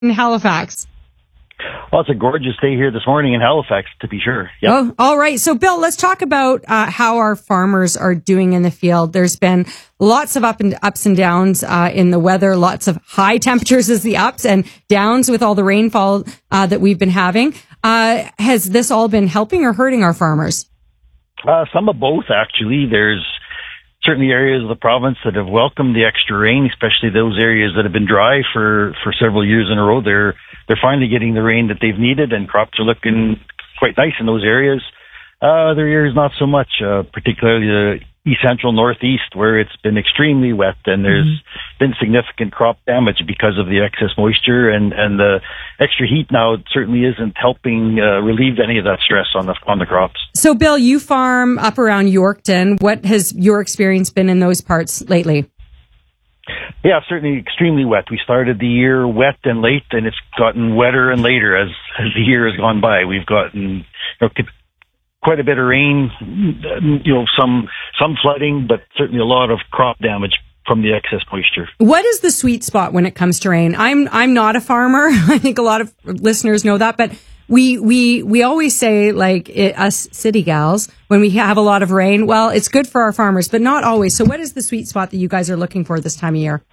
in Halifax? Well, it's a gorgeous day here this morning in Halifax, to be sure. Yep. Oh, all right. So, Bill, let's talk about how our farmers are doing in the field. There's been lots of ups and downs in the weather, lots of high temperatures as the ups and downs with all the rainfall that we've been having. Has this all been helping or hurting our farmers? Some of both, actually. There's certainly areas of the province that have welcomed the extra rain, especially those areas that have been dry for several years in a row. They're finally getting the rain that they've needed, and crops are looking quite nice in those areas. Other areas, not so much, particularly the east central northeast, where it's been extremely wet, and there's been significant crop damage because of the excess moisture, and the extra heat now certainly isn't helping relieve any of that stress on the crops. So, Bill, you farm up around Yorkton. What has your experience been in those parts lately? Yeah, certainly extremely wet. We started the year wet and late, and it's gotten wetter and later as the year has gone by. We've gotten quite a bit of rain, some flooding, but certainly a lot of crop damage from the excess moisture. What is the sweet spot when it comes to rain? I'm not a farmer. I think a lot of listeners know that, but we always say, like, us city gals, when we have a lot of rain, well, it's good for our farmers, but not always. So what is the sweet spot that you guys are looking for this time of year?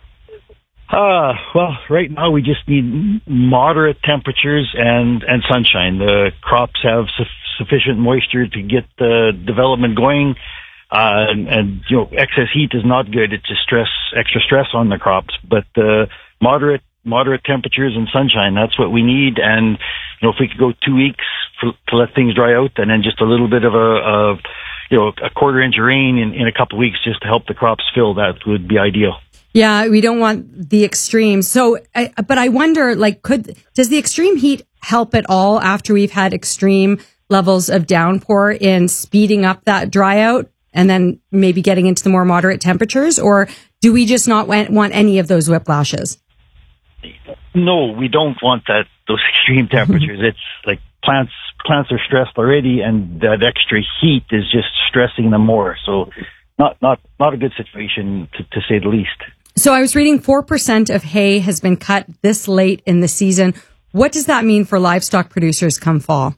Well, right now we just need moderate temperatures and sunshine. The crops have sufficient moisture to get the development going. And excess heat is not good. It's just extra stress on the crops, but moderate temperatures and sunshine, that's what we need. And if we could go 2 weeks to let things dry out, and then just a little bit of a quarter inch of rain in a couple of weeks just to help the crops fill, that would be ideal. Yeah, we don't want the extremes. So, but I wonder, does the extreme heat help at all after we've had extreme levels of downpour in speeding up that dry out and then maybe getting into the more moderate temperatures? Or do we just not want any of those whiplashes? No, we don't want those extreme temperatures. It's like plants are stressed already, and that extra heat is just stressing them more. So not a good situation to say the least. So I was reading 4% of hay has been cut this late in the season. What does that mean for livestock producers come fall?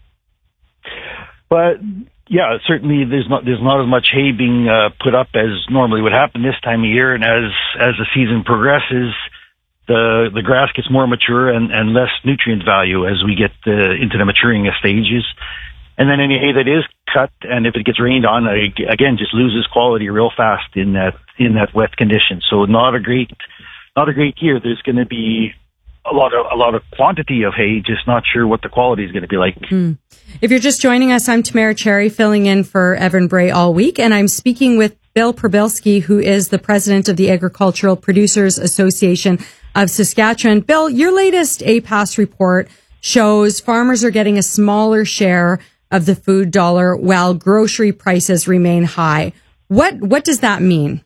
But yeah, certainly there's not as much hay being put up as normally would happen this time of year, and as the season progresses, the grass gets more mature and less nutrient value as we get into the maturing stages. And then any hay that is cut, and if it gets rained on, again, just loses quality real fast in that wet condition. So not a great year. There's going to be a lot of quantity of hay, just not sure what the quality is going to be like. If you're just joining us, I'm Tamara Cherry, filling in for Evan Bray all week, and I'm speaking with Bill Przybylski, who is the president of the Agricultural Producers Association of Saskatchewan. Bill, your latest APAS report shows farmers are getting a smaller share of the food dollar while grocery prices remain high. What does that mean?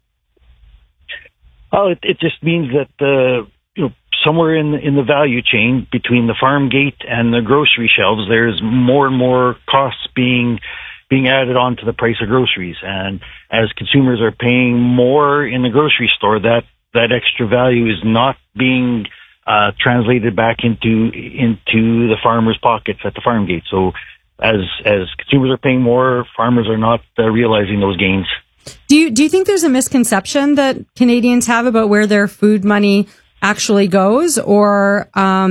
Well, it just means that somewhere in the value chain between the farm gate and the grocery shelves, there's more and more costs being added on to the price of groceries. And as consumers are paying more in the grocery store, that extra value is not being translated back into the farmers' pockets at the farm gate. So as consumers are paying more, farmers are not realizing those gains. Do you think there's a misconception that Canadians have about where their food money actually goes, or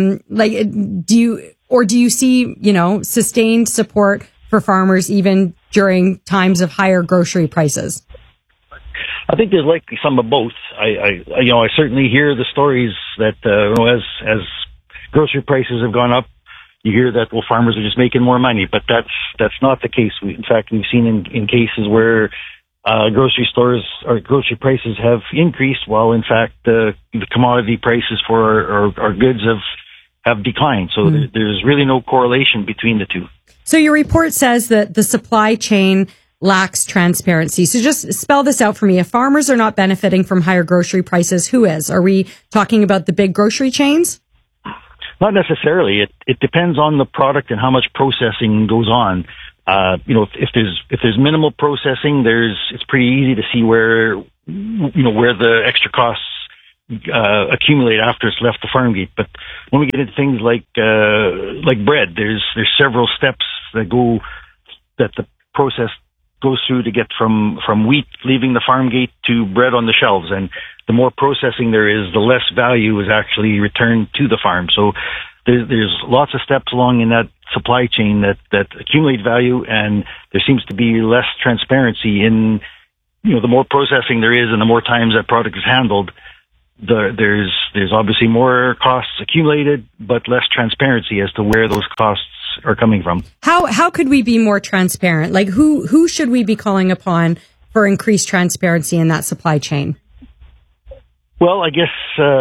do you see sustained support for farmers even during times of higher grocery prices? I think there's likely some of both. I certainly hear the stories that as grocery prices have gone up, you hear that farmers are just making more money, but that's not the case. In fact, we've seen in cases where grocery stores or grocery prices have increased, while in fact the commodity prices for our goods have declined. So there's really no correlation between the two. So your report says that the supply chain lacks transparency. So just spell this out for me. If farmers are not benefiting from higher grocery prices, who is? Are we talking about the big grocery chains? Not necessarily. It depends on the product and how much processing goes on. If there's minimal processing, it's pretty easy to see where the extra costs accumulate after it's left the farm gate. But when we get into things like bread, there's several steps that the process goes through to get from wheat leaving the farm gate to bread on the shelves. And the more processing there is, the less value is actually returned to the farm. So there's lots of steps along in that supply chain that accumulate value, and there seems to be less transparency in, the more processing there is and the more times that product is handled, there's obviously more costs accumulated, but less transparency as to where those costs are coming from. How could we be more transparent? Like who should we be calling upon for increased transparency in that supply chain? Well, I guess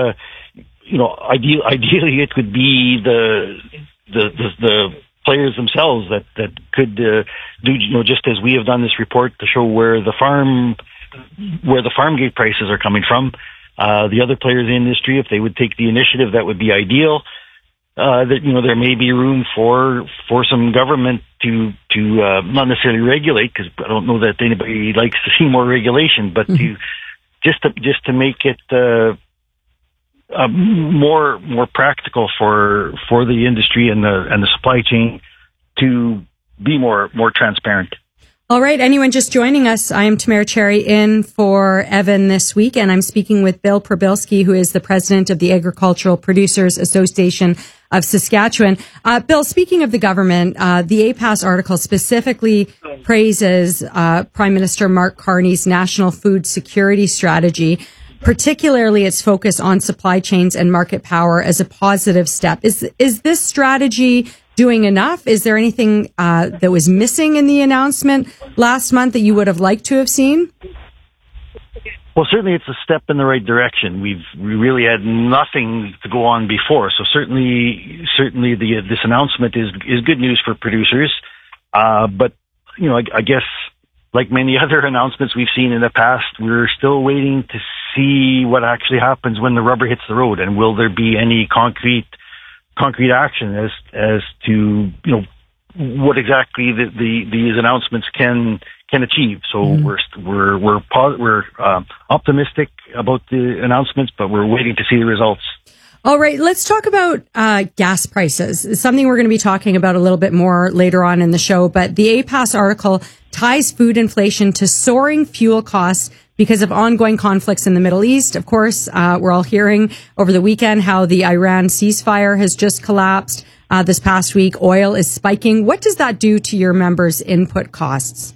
ideally it would be the players themselves that could do just as we have done this report to show where the farm gate prices are coming from. The other players in the industry, if they would take the initiative, that would be ideal. There may be room for some government to not necessarily regulate, because I don't know that anybody likes to see more regulation, but to make it more practical for the industry and the supply chain to be more transparent. All right. Anyone just joining us, I am Tamara Cherry in for Evan this week, and I'm speaking with Bill Przybylski, who is the president of the Agricultural Producers Association of Saskatchewan. Bill, speaking of the government, the APAS article specifically praises Prime Minister Mark Carney's National Food Security Strategy, particularly its focus on supply chains and market power, as a positive step. Is this strategy doing enough? Is there anything that was missing in the announcement last month that you would have liked to have seen? Well, certainly it's a step in the right direction. We really had nothing to go on before, so certainly this announcement is good news for producers. But I guess like many other announcements we've seen in the past, we're still waiting to see what actually happens when the rubber hits the road, and will there be any concrete action as to what exactly these announcements can achieve. So we're optimistic about the announcements, but we're waiting to see the results. All right, let's talk about gas prices. It's something we're going to be talking about a little bit more later on in the show, but the APAS article ties food inflation to soaring fuel costs because of ongoing conflicts in the Middle East. Of course, we're all hearing over the weekend how the Iran ceasefire has just collapsed. This past week, oil is spiking. What does that do to your members' input costs?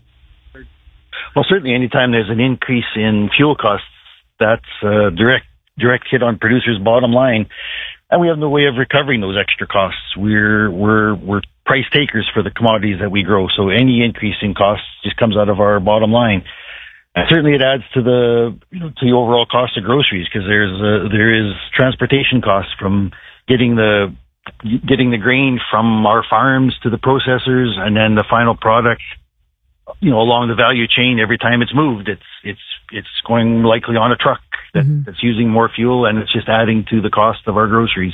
Well, certainly anytime there's an increase in fuel costs, that's a direct hit on producers' bottom line. And we have no way of recovering those extra costs. We're price takers for the commodities that we grow. So any increase in costs just comes out of our bottom line. And certainly it adds to the overall cost of groceries, because there is transportation costs from getting the grain from our farms to the processors, and then the final product, along the value chain. Every time it's moved, it's going likely on a truck that's using more fuel, and it's just adding to the cost of our groceries.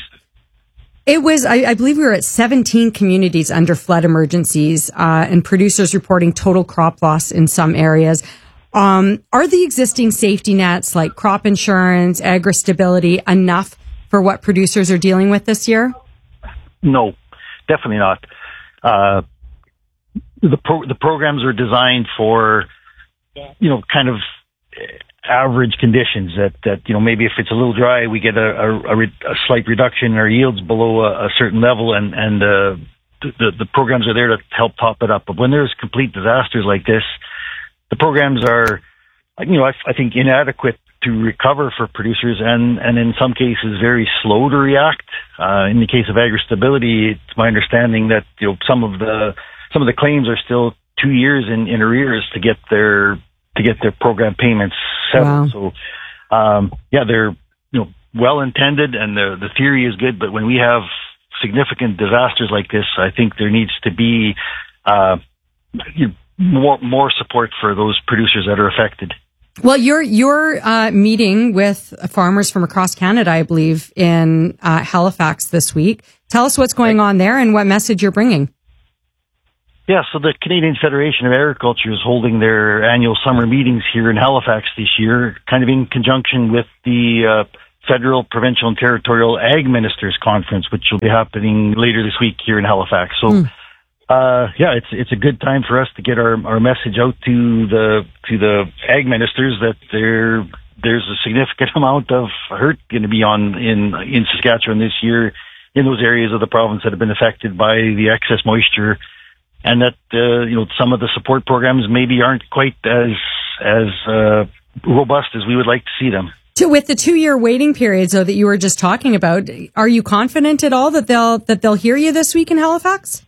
It was, I believe we were at 17 communities under flood emergencies, and producers reporting total crop loss in some areas. Are the existing safety nets like crop insurance, agri-stability enough for what producers are dealing with this year? No, definitely not. The programs are designed for, kind of average conditions that maybe if it's a little dry, we get a slight reduction in our yields below a certain level, and the programs are there to help top it up. But when there's complete disasters like this, the programs are, I think inadequate to recover for producers, and in some cases very slow to react. In the case of agri-stability, it's my understanding that some of the claims are still 2 years in arrears to get their program payments settled. Wow. So they're well intended, and the theory is good, but when we have significant disasters like this, I think there needs to be more support for those producers that are affected. Well, you're meeting with farmers from across Canada, I believe, in Halifax this week. Tell us what's going on there and what message you're bringing. Yeah, so the Canadian Federation of Agriculture is holding their annual summer meetings here in Halifax this year, kind of in conjunction with the Federal, Provincial, and Territorial Ag Ministers Conference, which will be happening later this week here in Halifax. So, it's a good time for us to get our message out to the ag ministers that there's a significant amount of hurt going to be in Saskatchewan this year in those areas of the province that have been affected by the excess moisture, and that some of the support programs maybe aren't quite as robust as we would like to see them. With the 2-year waiting periods, though, that you were just talking about, are you confident at all that they'll hear you this week in Halifax?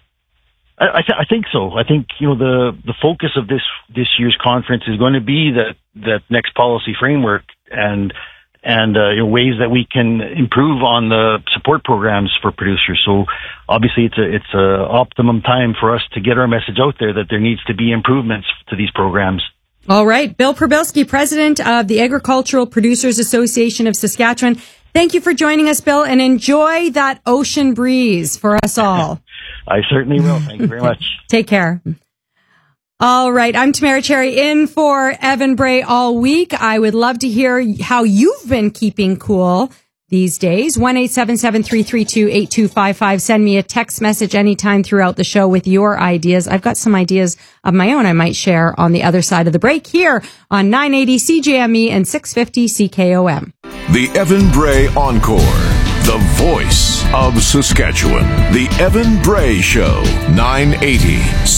I think so. I think the focus of this year's conference is going to be that next policy framework and ways that we can improve on the support programs for producers. So obviously it's a optimum time for us to get our message out there that there needs to be improvements to these programs. All right. Bill Przybylski, president of the Agricultural Producers Association of Saskatchewan. Thank you for joining us, Bill, and enjoy that ocean breeze for us all. I certainly will. Thank you very much. Take care. All right. I'm Tamara Cherry in for Evan Bray all week. I would love to hear how you've been keeping cool these days. 1-877-332-8255. Send me a text message anytime throughout the show with your ideas. I've got some ideas of my own I might share on the other side of the break here on 980 CJME and 650 CKOM. The Evan Bray Encore, the voice of Saskatchewan. The Evan Bray Show, 980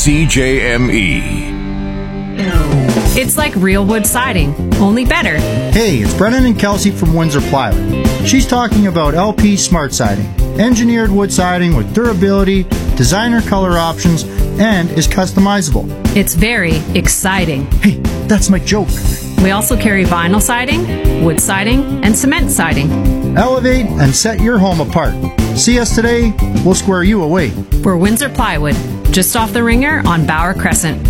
CJME. It's like real wood siding, only better. Hey, it's Brennan and Kelsey from Windsor Plywood. She's talking about LP Smart Siding, engineered wood siding with durability, designer color options, and is customizable. It's very exciting. Hey, that's my joke. We also carry vinyl siding, wood siding, and cement siding. Elevate and set your home apart. See us today, we'll square you away. We're Windsor Plywood, just off the Ringer on Bauer Crescent.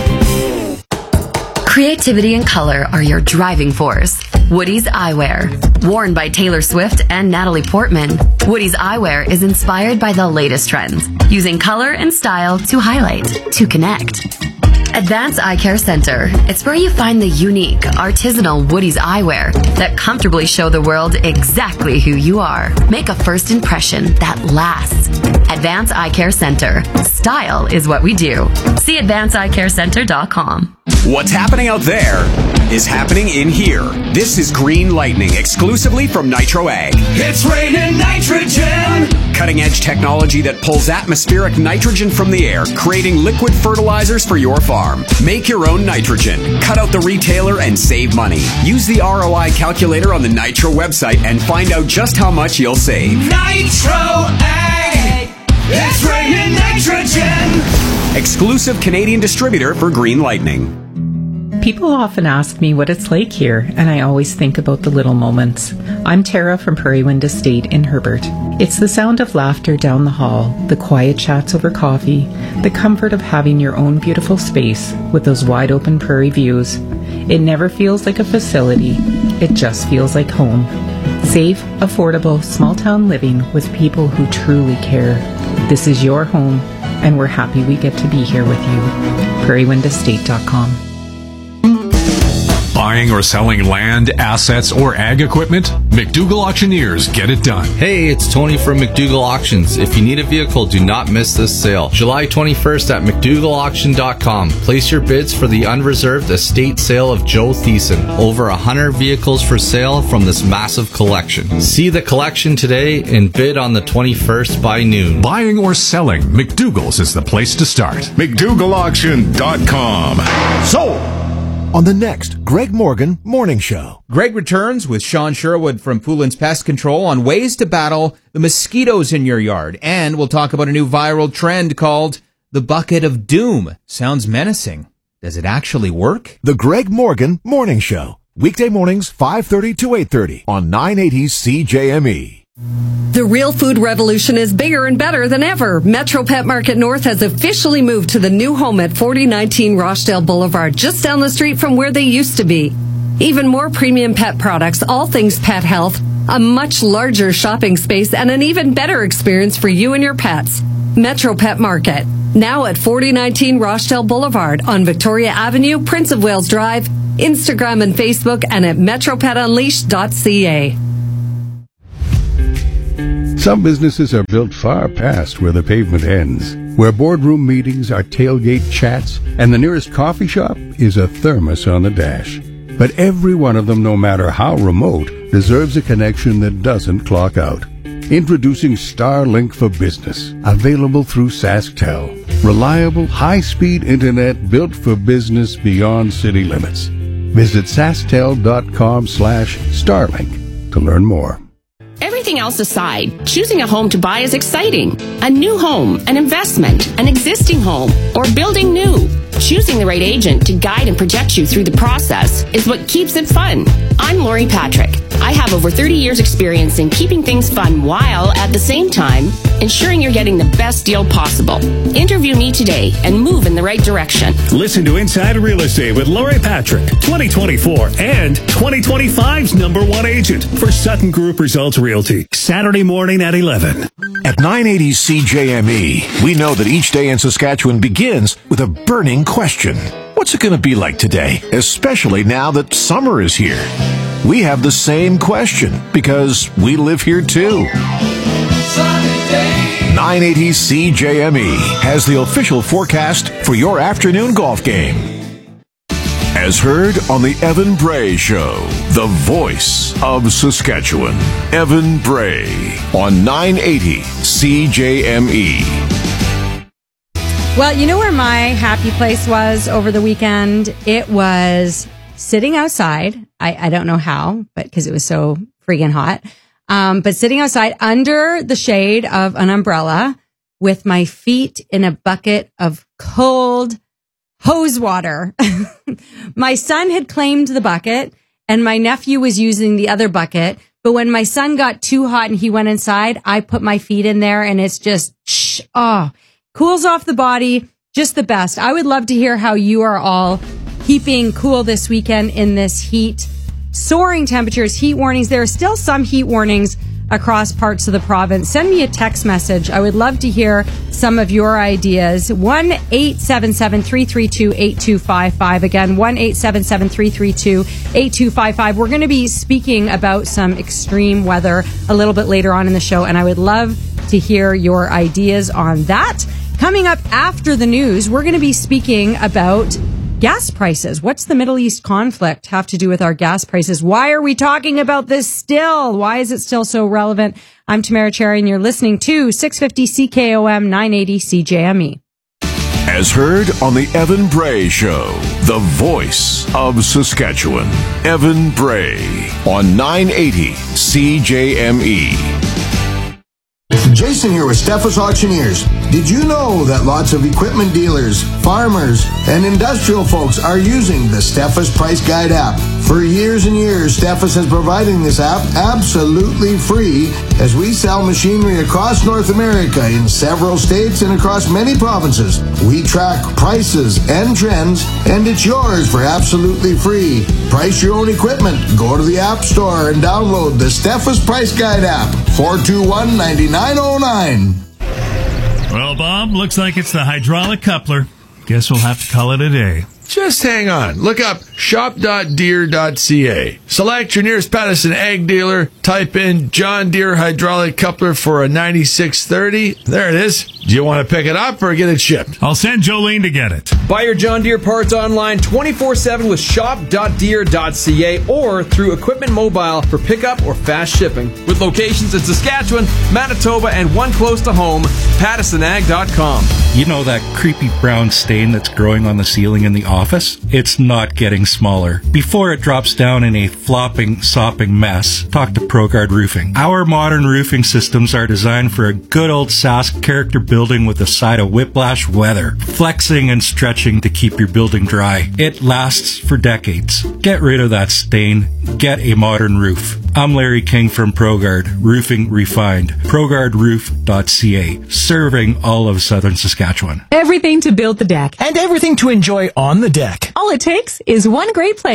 Creativity and color are your driving force. Woody's Eyewear. Worn by Taylor Swift and Natalie Portman, Woody's Eyewear is inspired by the latest trends, using color and style to highlight, to connect. Advanced Eye Care Center. It's where you find the unique, artisanal Woody's eyewear that comfortably show the world exactly who you are. Make a first impression that lasts. Advanced Eye Care Center. Style is what we do. See advancedeyecarecenter.com. What's happening out there is happening in here. This is Green Lightning, exclusively from Nitro Ag. It's raining nitrogen! Cutting-edge technology that pulls atmospheric nitrogen from the air, creating liquid fertilizers for your farm. Make your own nitrogen. Cut out the retailer and save money. Use the ROI calculator on the Nitro website and find out just how much you'll save. Nitro Ag! It's raining nitrogen! Exclusive Canadian distributor for Green Lightning. People often ask me what it's like here, and I always think about the little moments. I'm Tara from Prairie Wind Estate in Herbert. It's the sound of laughter down the hall, the quiet chats over coffee, the comfort of having your own beautiful space with those wide open prairie views. It never feels like a facility, it just feels like home. Safe, affordable, small town living with people who truly care. This is your home, and we're happy we get to be here with you. prairiewindestate.com. Buying or selling land, assets, or ag equipment? McDougall Auctioneers get it done. Hey, it's Tony from McDougall Auctions. If you need a vehicle, do not miss this sale. July 21st at McDougallAuction.com. Place your bids for the unreserved estate sale of Joe Thiessen. Over 100 vehicles for sale from this massive collection. See the collection today and bid on the 21st by noon. Buying or selling, McDougall's is the place to start. McDougallAuction.com. Sold! On the next Greg Morgan Morning Show. Greg returns with Sean Sherwood from Poulin's Pest Control on ways to battle the mosquitoes in your yard. And we'll talk about a new viral trend called the Bucket of Doom. Sounds menacing. Does it actually work? The Greg Morgan Morning Show. Weekday mornings 5:30 to 8:30 on 980 CJME. The real food revolution is bigger and better than ever. Metro Pet Market North has officially moved to the new home at 4019 Rochdale Boulevard, just down the street from where they used to be. Even more premium pet products, all things pet health, a much larger shopping space, and an even better experience for you and your pets. Metro Pet Market, now at 4019 Rochdale Boulevard on Victoria Avenue, Prince of Wales Drive, Instagram and Facebook, and at metropetunleashed.ca. Some businesses are built far past where the pavement ends, where boardroom meetings are tailgate chats, and the nearest coffee shop is a thermos on the dash. But every one of them, no matter how remote, deserves a connection that doesn't clock out. Introducing Starlink for Business, available through SaskTel. Reliable, high-speed internet built for business beyond city limits. Visit sasktel.com/Starlink to learn more. Everything else aside, choosing a home to buy is exciting. A new home, an investment, an existing home, or building new. Choosing the right agent to guide and protect you through the process is what keeps it fun. I'm Lori Patrick. I have over 30 years experience in keeping things fun while at the same time ensuring you're getting the best deal possible. Interview me today and move in the right direction. Listen to Inside Real Estate with Lori Patrick, 2024 and 2025's #1 agent for Sutton Group Results Realty. Saturday morning at 11. At 980 CJME, we know that each day in Saskatchewan begins with a burning question. What's it going to be like today, especially now that summer is here? We have the same question because we live here too. 980 CJME has the official forecast for your afternoon golf game. As heard on the Evan Bray Show, the voice of Saskatchewan. Evan Bray on 980 CJME. Well, you know where my happy place was over the weekend? It was sitting outside. I don't know how, but because it was so freaking hot. But sitting outside under the shade of an umbrella with my feet in a bucket of cold hose water. My son had claimed the bucket and my nephew was using the other bucket. But when my son got too hot and he went inside, I put my feet in there and it's just, cools off the body. Just the best. I would love to hear how you are all keeping cool this weekend in this heat. Soaring temperatures, heat warnings. There are still some heat warnings across parts of the province. Send me a text message. I would love to hear some of your ideas. 1-877-332-8255. Again, 1-877-332-8255. We're going to be speaking about some extreme weather a little bit later on in the show, and I would love to hear your ideas on that. Coming up after the news, we're going to be speaking about gas prices. What's the Middle East conflict have to do with our gas prices? Why are we talking about this still? Why is it still so relevant? I'm Tamara Cherry, and you're listening to 650 CKOM 980 CJME. As heard on the Evan Bray Show, the voice of Saskatchewan. Evan Bray on 980 CJME. Jason here with Steffes Auctioneers. Did you know that lots of equipment dealers, farmers, and industrial folks are using the Steffes Price Guide app? For years and years, Steffes has provided this app absolutely free as we sell machinery across North America in several states and across many provinces. We track prices and trends, and it's yours for absolutely free. Price your own equipment. Go to the App Store and download the Steffes Price Guide app. 421-9909. Well, Bob, looks like it's the hydraulic coupler. Guess we'll have to call it a day. Just hang on. Look up shop.deere.ca. Select your nearest Patterson Ag dealer. Type in John Deere hydraulic coupler for a 9630. There it is. Do you want to pick it up or get it shipped? I'll send Jolene to get it. Buy your John Deere parts online 24/7 with shop.deere.ca or through Equipment Mobile for pickup or fast shipping. With locations in Saskatchewan, Manitoba, and one close to home, PattersonAg.com. You know that creepy brown stain that's growing on the ceiling in the office? It's not getting smaller. Before it drops down in a flopping, sopping mess, talk to ProGuard Roofing. Our modern roofing systems are designed for a good old Sask character building with a side of whiplash weather, flexing and stretching to keep your building dry. It lasts for decades. Get rid of that stain. Get a modern roof. I'm Larry King from ProGuard Roofing Refined. ProGuardRoof.ca, serving all of southern Saskatchewan. Everything to build the deck. And everything to enjoy on the deck. All it takes is one great place.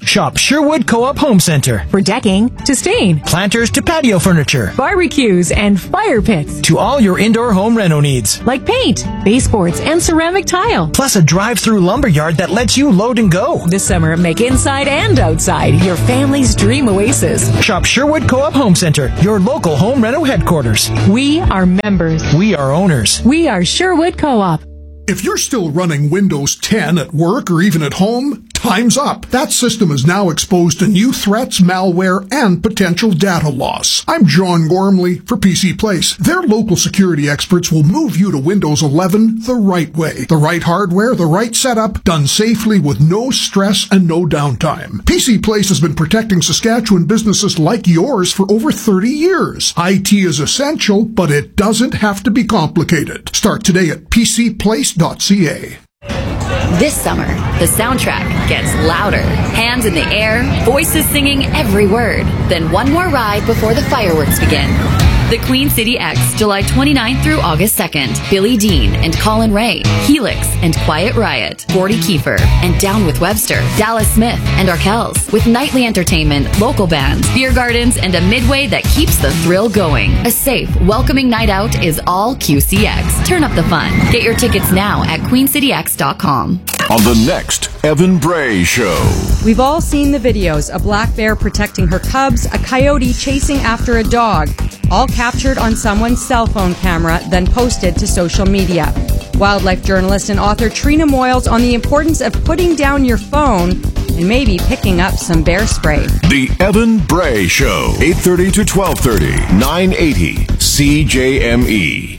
Shop Sherwood Co-op Home Center. For decking to stain, Planters to patio furniture. barbecues, and fire pits. To all your indoor home reno needs. Like paint, baseboards, and ceramic tile. Plus a drive-through lumberyard that lets you load and go. This summer, make inside and outside your family's dream oasis. Shop Sherwood Co-op Home Center, your local home reno headquarters. We are members. We are owners. We are Sherwood Co-op. If you're still running Windows 10 at work or even at home, time's up. That system is now exposed to new threats, malware, and potential data loss. I'm John Gormley for PC Place. Their local security experts will move you to Windows 11 the right way. The right hardware, the right setup, done safely with no stress and no downtime. PC Place has been protecting Saskatchewan businesses like yours for over 30 years. IT is essential, but it doesn't have to be complicated. Start today at pcplace.ca. This summer, the soundtrack gets louder. Hands in the air, voices singing every word. Then one more ride before the fireworks begin. The Queen City X, July 29th through August 2nd. Billy Dean and Colin Ray, Helix and Quiet Riot, Gordy Kiefer and Down with Webster, Dallas Smith and Arkells, with nightly entertainment, local bands, beer gardens, and a midway that keeps the thrill going. A safe, welcoming night out is all QCX. Turn up the fun. Get your tickets now at queencityx.com. On the next Evan Bray Show. We've all seen the videos, a black bear protecting her cubs, a coyote chasing after a dog, all captured on someone's cell phone camera, then posted to social media. Wildlife journalist and author Trina Moyles on the importance of putting down your phone and maybe picking up some bear spray. The Evan Bray Show, 8:30 to 12:30, 980 CJME.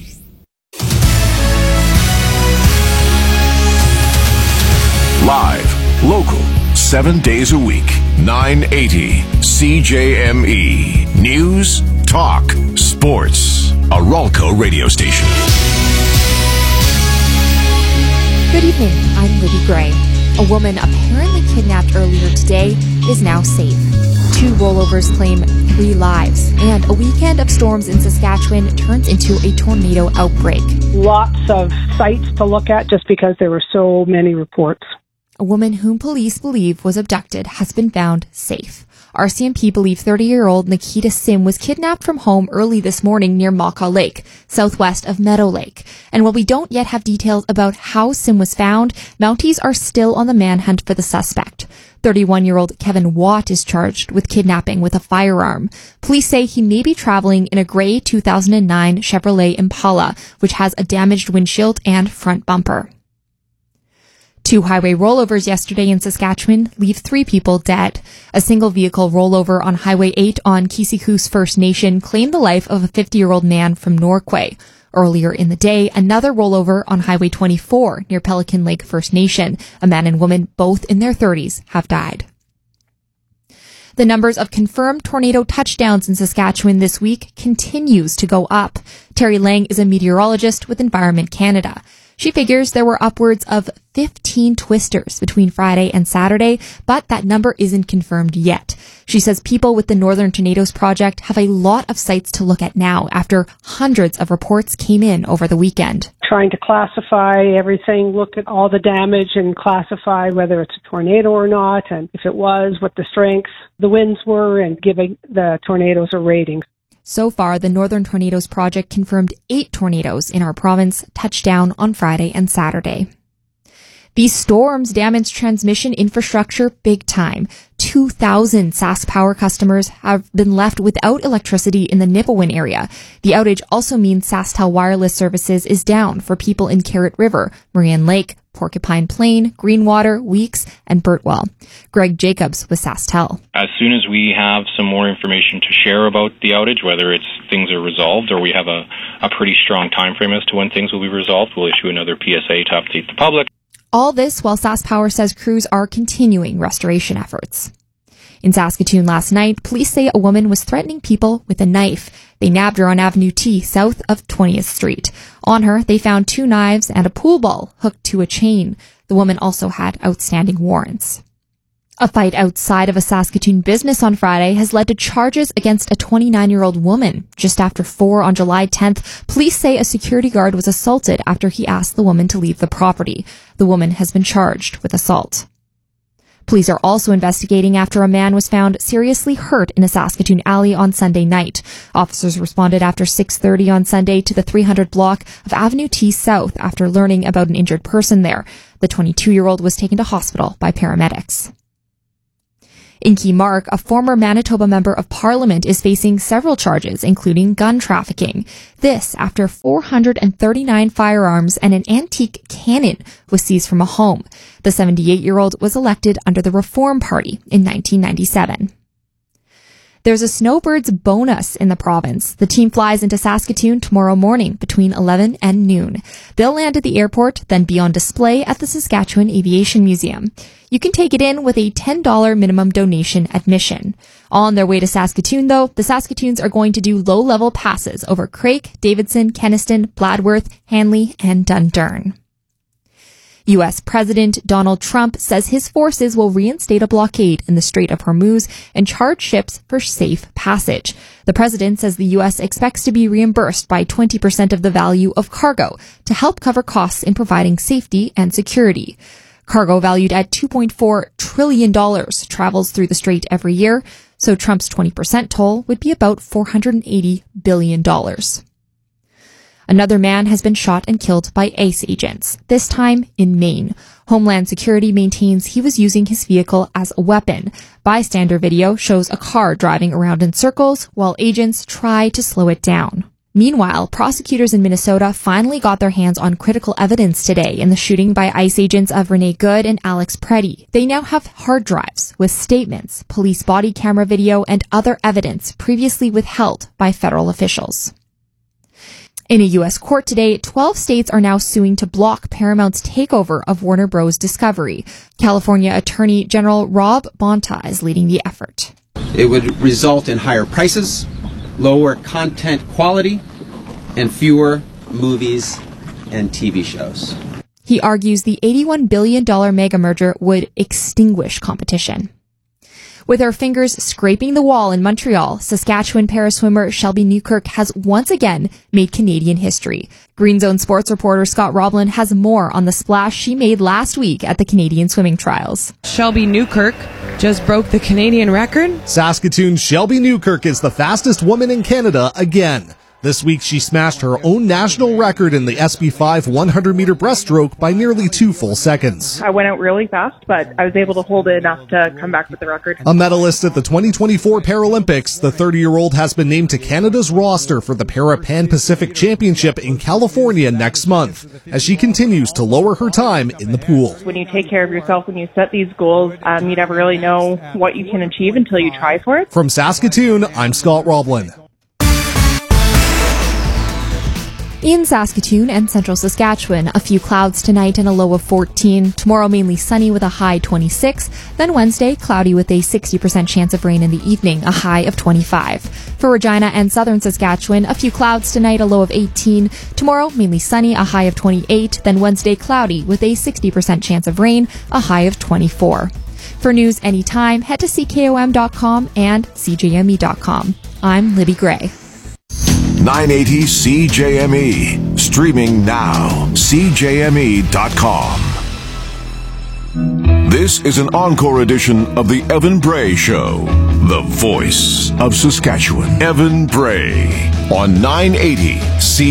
Live, local, 7 days a week, 980 CJME. News, talk, sports. A Ralco radio station. Good evening, I'm Libby Gray. A woman apparently kidnapped earlier today is now safe. 2 rollovers claim 3 lives, and a weekend of storms in Saskatchewan turns into a tornado outbreak. Lots of sites to look at just because there were so many reports. A woman whom police believe was abducted has been found safe. RCMP believe 30-year-old Nikita Sim was kidnapped from home early this morning near Maka Lake, southwest of Meadow Lake. And while we don't yet have details about how Sim was found, Mounties are still on the manhunt for the suspect. 31-year-old Kevin Watt is charged with kidnapping with a firearm. Police say he may be traveling in a gray 2009 Chevrolet Impala, which has a damaged windshield and front bumper. 2 highway rollovers yesterday in Saskatchewan leave 3 people dead. A single vehicle rollover on Highway 8 on Kisikoos First Nation claimed the life of a 50-year-old man from Norquay. Earlier in the day, another rollover on Highway 24 near Pelican Lake First Nation. A man and woman, both in their 30s, have died. The numbers of confirmed tornado touchdowns in Saskatchewan this week continues to go up. Terry Lang is a meteorologist with Environment Canada. She figures there were upwards of 15 twisters between Friday and Saturday, but that number isn't confirmed yet. She says people with the Northern Tornadoes Project have a lot of sites to look at now after hundreds of reports came in over the weekend. Trying to classify everything, look at all the damage and classify whether it's a tornado or not, and if it was, what the strengths, the winds were, and giving the tornadoes a rating. So far, the Northern Tornadoes Project confirmed 8 tornadoes in our province touched down on Friday and Saturday. These storms damaged transmission infrastructure big time. 2,000 Sask Power customers have been left without electricity in the Nipawin area. The outage also means SaskTel wireless services is down for people in Carrot River, Marion Lake, Porcupine Plain, Greenwater, Weeks, and Burtwell. Greg Jacobs with SaskTel. As soon as we have some more information to share about the outage, whether it's things are resolved or we have a pretty strong time frame as to when things will be resolved, we'll issue another PSA to update the public. All this while Sask Power says crews are continuing restoration efforts. In Saskatoon last night, police say a woman was threatening people with a knife. They nabbed her on Avenue T, south of 20th Street. On her, they found 2 knives and a pool ball hooked to a chain. The woman also had outstanding warrants. A fight outside of a Saskatoon business on Friday has led to charges against a 29-year-old woman. Just after 4 on July 10th, police say a security guard was assaulted after he asked the woman to leave the property. The woman has been charged with assault. Police are also investigating after a man was found seriously hurt in a Saskatoon alley on Sunday night. Officers responded after 6:30 on Sunday to the 300 block of Avenue T South after learning about an injured person there. The 22-year-old was taken to hospital by paramedics. Inky Mark, a former Manitoba Member of Parliament, is facing several charges, including gun trafficking. This after 439 firearms and an antique cannon was seized from a home. The 78-year-old was elected under the Reform Party in 1997. There's a snowbirds bonus in the province. The team flies into Saskatoon tomorrow morning between 11 and noon. They'll land at the airport, then be on display at the Saskatchewan Aviation Museum. You can take it in with a $10 minimum donation admission. On their way to Saskatoon, though, the Saskatoons are going to do low-level passes over Craik, Davidson, Kenaston, Bladworth, Hanley, and Dundurn. U.S. President Donald Trump says his forces will reinstate a blockade in the Strait of Hormuz and charge ships for safe passage. The president says the U.S. expects to be reimbursed by 20% of the value of cargo to help cover costs in providing safety and security. Cargo valued at $2.4 trillion travels through the strait every year, so Trump's 20% toll would be about $480 billion. Another man has been shot and killed by ICE agents, this time in Maine. Homeland Security maintains he was using his vehicle as a weapon. Bystander video shows a car driving around in circles while agents try to slow it down. Meanwhile, prosecutors in Minnesota finally got their hands on critical evidence today in the shooting by ICE agents of Renee Good and Alex Preddy. They now have hard drives with statements, police body camera video, and other evidence previously withheld by federal officials. In a U.S. court today, 12 states are now suing to block Paramount's takeover of Warner Bros. Discovery. California Attorney General Rob Bonta is leading the effort. It would result in higher prices, lower content quality, and fewer movies and TV shows. He argues the $81 billion mega merger would extinguish competition. With her fingers scraping the wall in Montreal, Saskatchewan paraswimmer Shelby Newkirk has once again made Canadian history. Green Zone sports reporter Scott Roblin has more on the splash she made last week at the Canadian Swimming Trials. Shelby Newkirk just broke the Canadian record. Saskatoon's Shelby Newkirk is the fastest woman in Canada again. This week, she smashed her own national record in the SB5 100-meter breaststroke by nearly 2 full seconds. I went out really fast, but I was able to hold it enough to come back with the record. A medalist at the 2024 Paralympics, the 30-year-old has been named to Canada's roster for the Para-Pan-Pacific Championship in California next month, as she continues to lower her time in the pool. When you take care of yourself, when you set these goals, you never really know what you can achieve until you try for it. From Saskatoon, I'm Scott Roblin. In Saskatoon and central Saskatchewan, a few clouds tonight and a low of 14. Tomorrow mainly sunny with a high 26. Then Wednesday, cloudy with a 60% chance of rain in the evening, a high of 25. For Regina and southern Saskatchewan, a few clouds tonight, a low of 18. Tomorrow, mainly sunny, a high of 28. Then Wednesday, cloudy with a 60% chance of rain, a high of 24. For news anytime, head to CKOM.com and CJME.com. I'm Libby Gray. 980 CJME. Streaming now. CJME.com. This is an encore edition of The Evan Bray Show. The voice of Saskatchewan. Evan Bray on 980 CJME.